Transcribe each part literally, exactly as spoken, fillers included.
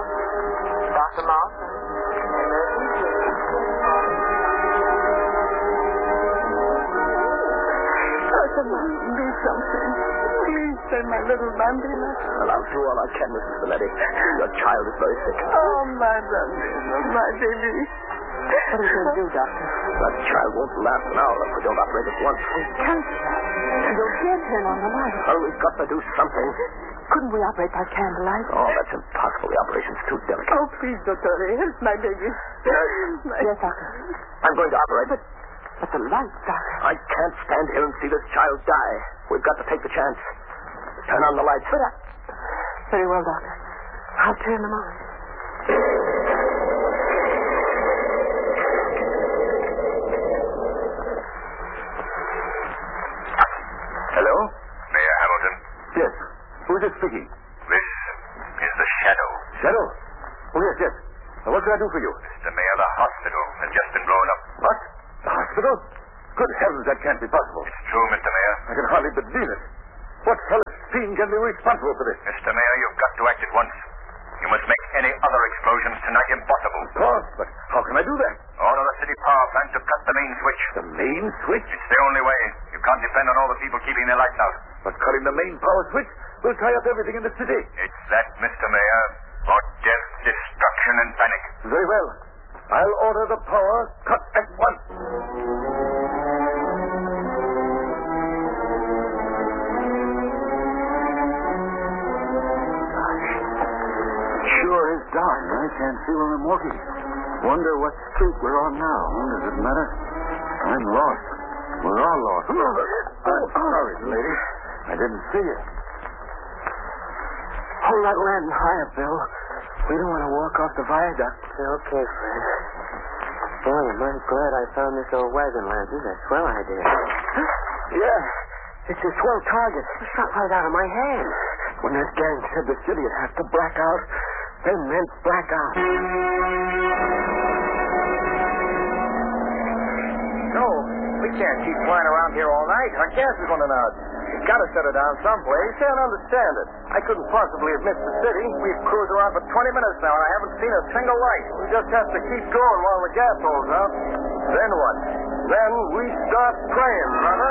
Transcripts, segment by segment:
Doctor Moss? Doctor Moss, do something. Please send my little Bambina. Well, I'll do all I can, Missus Valetti. Your child is very sick. Oh, my Bambina, my baby. What are you going to do, Doctor? That child won't last an hour if we don't operate at once. We can't. You can't turn on the light. Well, we've got to do something. Couldn't we operate by candlelight? Oh, that's impossible. The operation's too delicate. Oh, please, Doctor, help my baby. My... Yes, Doctor. I'm going to operate. But, but the light, Doctor. I can't stand here and see this child die. We've got to take the chance. Turn on the lights. But I... Very well, Doctor. I'll turn them on. Hello? Mayor Hamilton. Yes. Who's it speaking? This is the Shadow. Shadow? Oh, yes, yes. Now, what can I do for you? Mister Mayor, the hospital has just been blown up. What? The hospital? Good heavens, that can't be possible. It's true, Mister Mayor. I can hardly believe it. What hellish fiend can be responsible for this? Mister Mayor, you've got to act at once. You must make any other explosions tonight impossible. Of course, but how can I do that? Order the city power plant to cut the main switch. The main switch? It's the only way. You can't depend on all the people keeping their lights out. But cutting the main power switch will tie up everything in the city. It's that, Mister Mayor, or death, destruction, and panic. Very well. I'll order the power cut at once. Sure is dark. I can't see where I'm walking. Wonder what street we're on now. Does it matter? I'm lost. We're all lost. I'm sorry, lady. I didn't see you. Hold that lantern higher, Bill. We don't want to walk off the viaduct. Okay, Fred. Boy, I'm mighty glad I found this old wagon lantern. That's a swell idea. Yeah, it's a swell target. It shot right out of my hand. When that gang said the city would have to black out, they meant black out. No, we can't keep flying around here all night. Our gas is running out. We've got to set it down someplace. Can't understand it. I couldn't possibly have missed the city. We've cruised around for twenty minutes now, and I haven't seen a single light. We just have to keep going while the gas holds out. Then what? Then we start praying, brother.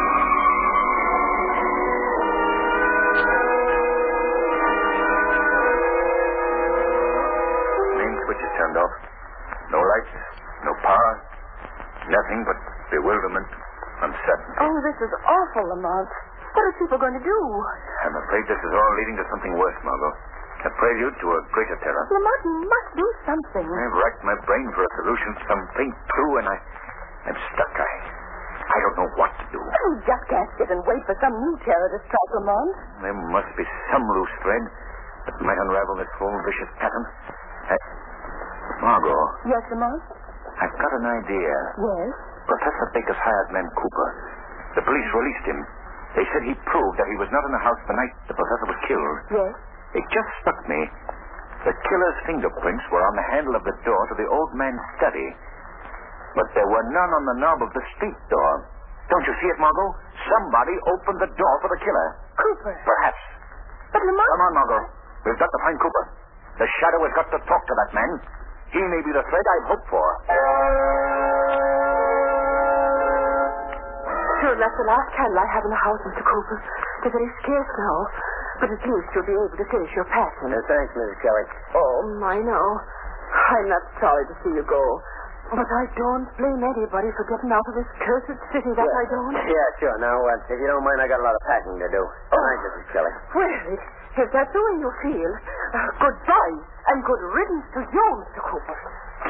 Main switch is turned off. No lights, no power. Nothing but bewilderment, uncertainty. Oh, this is awful, Lamont. What are people going to do? I'm afraid this is all leading to something worse, Margot. A prelude to a greater terror. Lamont, you must do something. I've racked my brain for a solution, some faint clue, and I, I'm stuck. I, I don't know what to do. You just can't sit and wait for some new terror to strike, Lamont. There must be some loose thread that might unravel this whole vicious pattern. I, Margot. Yes, Lamont? I've got an idea. Yes? Professor Baker's hired man, Cooper. The police released him. They said he proved that he was not in the house the night the professor was killed. Yes? It just struck me. The killer's fingerprints were on the handle of the door to the old man's study. But there were none on the knob of the street door. Don't you see it, Margot? Somebody opened the door for the killer. Cooper. Perhaps. But Lamont... Come on, Margot. We've got to find Cooper. The shadow has got to talk to that man. He may be the thread I've hoped for. Sure, that's the last candle I have in the house, Mister Cooper. They're very scarce now. But at least you'll be able to finish your passion. Uh, thanks, Missus Kelly. Oh, I know. I'm not sorry to see you go. But I don't blame anybody for getting out of this cursed city, that yeah. I don't. Yeah, sure. Now, uh, if you don't mind, I got a lot of packing to do. Good Oh. night, Missus Kelly. Well, if, if that's the way you feel, uh, goodbye and good riddance to you, Mister Cooper.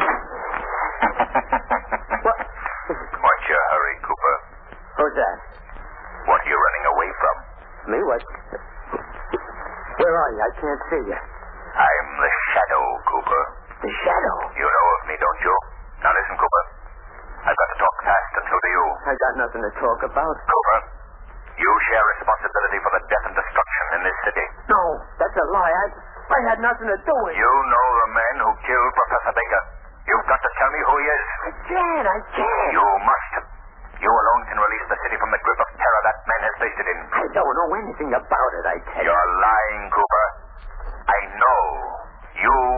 What? What's your hurry, Cooper? Who's that? What are you running away from? Me? What? Where are you? I can't see you. I'm the Shadow, Cooper. The Shadow? You know of me, don't you? Now listen, Cooper. I've got to talk fast and so do you. I got nothing to talk about. Cooper, you share responsibility for the death and destruction in this city. No, that's a lie. I, I had nothing to do with it. You know the man who killed Professor Baker. You've got to tell me who he is. I can't. I can't. You must. You alone can release the city from the grip of terror that man has placed it in. I don't know anything about it, I tell you. You're lying, Cooper. I know. You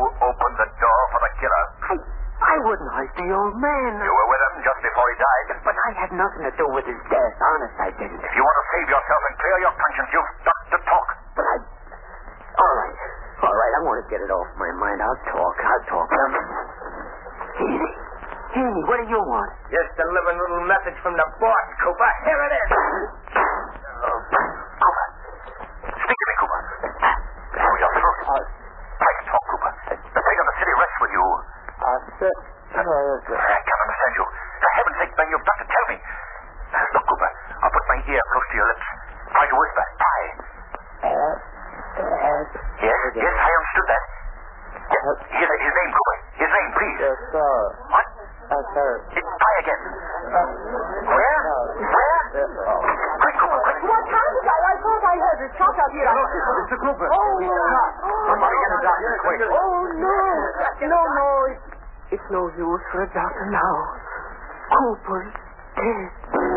wouldn't hurt the old man. You were with him just before he died. But I had nothing to do with his death. Honest, I didn't. If you want to save yourself and clear your conscience, you've got to talk. But I... All right. All right, I want to get it off my mind. I'll talk. I'll talk. Haney. Haney, what do you want? Just a living little message from the boss, Cooper. Here it is. Cooper. Speak to me, Cooper. Blow your throat. Uh, Try to talk, Cooper. The fate of the city rests with you. Uh, sir. Uh, I can't understand you. For heaven's sake, Ben, you've got to tell me. Look, Cooper, I'll put my ear close to your lips. Try to whisper. Try. Uh, uh, Yes, yes, I understood that. Yes, his, his name, Cooper. His name, please. Yes, sir. What? Uh, sir. Try again. Where? Where? Quick, Cooper, quick. What time is that? I thought I heard a shot out here. Mister Cooper. Oh, Somebody get a doctor, quick. oh, no. No, no. It's, it's no use for a doctor now. Cooper's dead.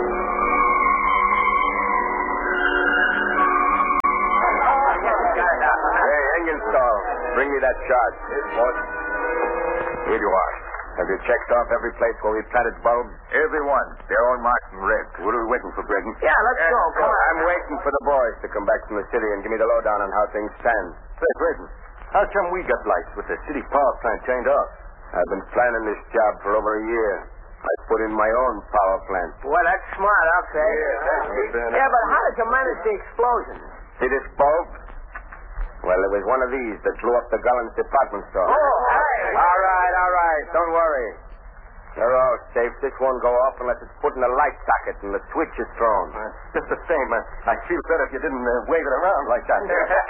Hey, engine stall. Bring me that chart. What? Here you are. Have you checked off every place where we planted bulbs? Every one. They're all marked in red. What are we waiting for, Braden? Yeah, let's go. Come on. I'm waiting for the boys to come back from the city and give me the lowdown on how things stand. Say, Braden, how come we got lights with the city power plant turned off? I've been planning this job for over a year. I put in my own power plant. Well, that's smart, I'll say. Yeah, Yeah, but how did you manage the explosion? See this bulb? Well, it was one of these that blew up the Gullens department store. Oh, hey. All right, all right. Don't worry. They're all safe. This won't go off unless it's put in a light socket and the switch is thrown. Uh, just the same. Uh, I feel better if you didn't uh, wave it around like that.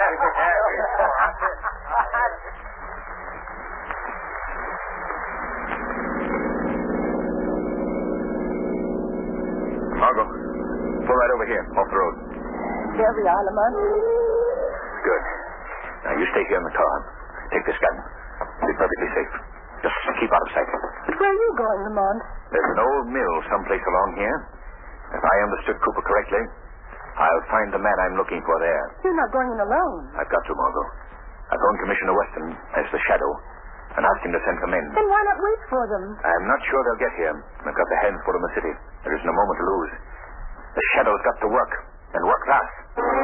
Margot, pull right over here, off the road. Here we are, Lamont. Good. Now, you stay here in the car. Take this gun. Be perfectly safe. Just keep out of sight. But where are you going, Lamont? There's an old mill someplace along here. If I understood Cooper correctly, I'll find the man I'm looking for there. You're not going in alone. I've got to, Margot. I phoned Commissioner Weston as the Shadow and asked him to send some men. Then why not wait for them? I'm not sure they'll get here. I've got the hands full in the city. There isn't a moment to lose. The Shadow's got to work, and work fast.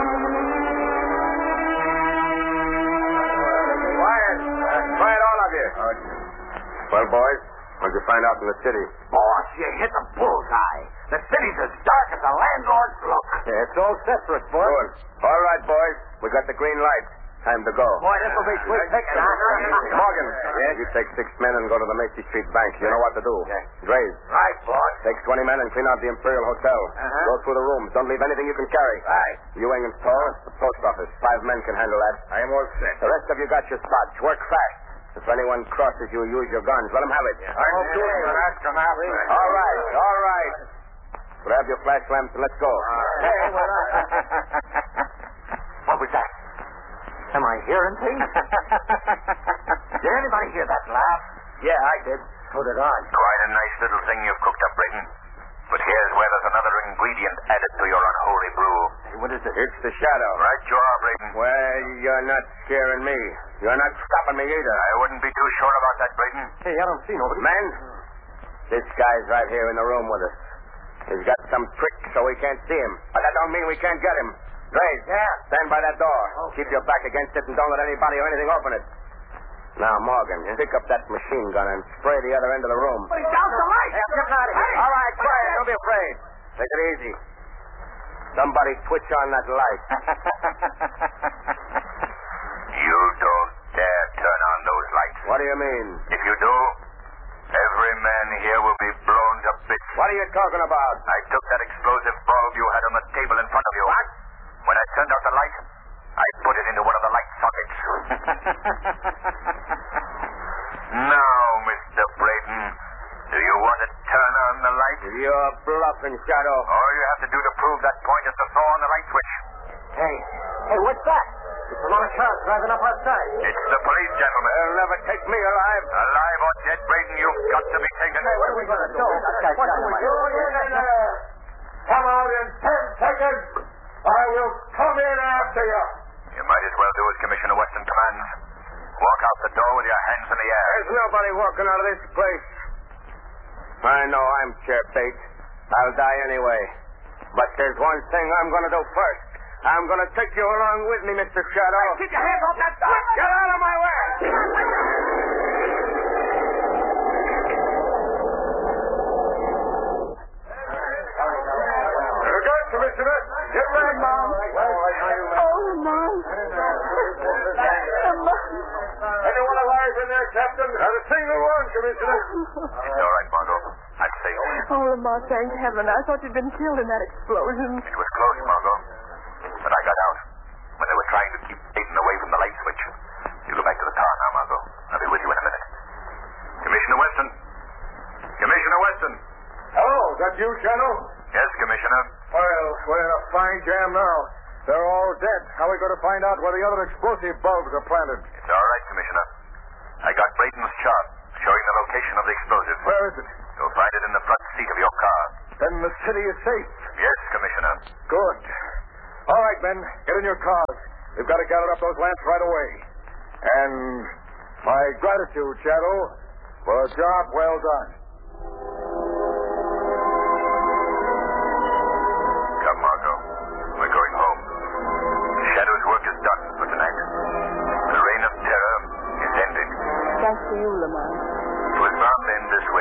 Quiet. Uh, quiet, all of you. Well, boys, what'd you find out in the city? Boss, you hit the bullseye. The city's as dark as a landlord's look. Yeah, it's all set for us, boys. Good. All right, boys. We got the green light. Time to go. Boy, this will be quick picking, huh? Morgan, yeah, you take six men and go to the Macy Street Bank. You know what to do. Yeah. Graves, Right, boss. take twenty men and clean out the Imperial Hotel. Uh-huh. Go through the rooms. Don't leave anything you can carry. Right. Ewing and Stoll, the post office. Five men can handle that. I am all set. The rest of you got your spots. Work fast. If anyone crosses you, use your guns. Let them have it. I'm doing it. That's gonna happen. All right, all right. Grab your flash lamps and let's go. Hey, well, what was that? Am I hearing things? Did anybody hear that laugh? Yeah, I did. So did I. Quite a nice little thing you've cooked up, Brayton. But here's where there's another ingredient added to your unholy brew. Hey, what is it? It's the Shadow. Right you are, Brayton. Well, you're not scaring me. You're not stopping me either. I wouldn't be too sure about that, Brayton. Hey, I don't see nobody. Men, this guy's right here in the room with us. He's got some trick so we can't see him. But that don't mean we can't get him. Graves, Yeah. stand by that door. Okay. Keep your back against it and don't let anybody or anything open it. Now, Morgan, pick up that machine gun and spray the other end of the room. But he's down the light. Hey, I'm getting out of here. All right, quiet. Don't be afraid. Take it easy. Somebody switch on that light. You don't dare turn on those lights. What do you mean? If you do, every man here will be blown to bits. What are you talking about? I took that explosive bulb you had on the table in front of you. What? When I turned out the light, I put it into one of the light sockets. Now, Mister Brayton, do you want to turn on the light? You're bluffing, Shadow. All you have to do to prove that point is to throw on the light switch. Hey, hey, what's that? It's a lot of cars driving up outside. It's the police, gentlemen. They'll never take me alive. Alive or dead, Brayton, you've got to be taken. Hey, what are we going to do? That guy's What dynamite. do we do? Come out in ten seconds. I will come in after you. You might as well do as Commissioner Weston commands. Walk out the door with your hands in the air. There's nobody walking out of this place. I know I'm chair bait. I'll die anyway. But there's one thing I'm going to do first. I'm going to take you along with me, Mister Shadow. Keep your hands off that switch! Get out of my way! Look out, Commissioner. Get back, Mom. Oh, Lamont. Lamont. Anyone alive in there, Captain? Not a single one, Commissioner. It's all right, Margot. I'm safe. Oh, Lamont, thank heaven. I thought you'd been killed in that explosion. It was close, Margot. But I got out when they were trying to keep Aiden away from the light switch. You go back to the car now, Margot. I'll be with you in a minute. Commissioner Weston. Commissioner Weston. Hello, is that you, Shadow? Yes, Commissioner. Well, we're in a fine jam now. They're all dead. How are we going to find out where the other explosive bulbs are planted? It's all right, Commissioner. I got Braden's chart showing the location of the explosive. Where is it? You'll find it in the front seat of your car. Then the city is safe. Yes, Commissioner. Good. All right, men. Get in your cars. We've got to gather up those lamps right away. And my gratitude, Shadow, for a job well done. Come, Margot. We're going home. Shadow's work is done for tonight. The reign of terror is ended. Thanks to you, Lamont. It was bound to end this way.